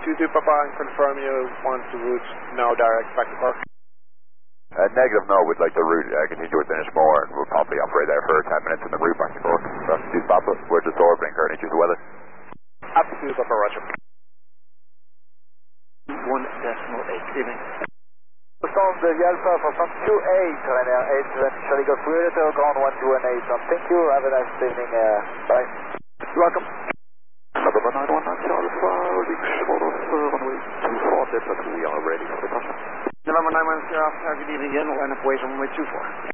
22 Papa, and confirm you want to route no direct back to Cork. Negative, no, we'd like to route, continue with Inishmore, and we'll probably operate there for 10 minutes and then route back to Cork. That's 2 Papa, we're just orbiting currently due to weather. Up to 2 Papa, roger. 1.8, evening. Storm the Alpha for from 28, Ryanair 8, Charlie Golf Predator, ground 1218. Thank you, have a nice evening, bye. You're welcome. November 919 Alpha, reach short of runway 24, but we are ready for departure. November 910 Alpha, good evening again, line up ways on runway 24.